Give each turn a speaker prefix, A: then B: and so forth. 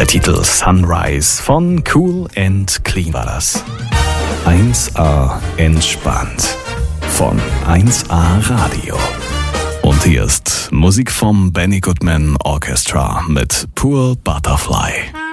A: Der Titel Sunrise von Cool and Clean war das. 1A entspannt von 1A Radio. Und hier ist Musik vom Benny Goodman Orchestra mit Poor Butterfly.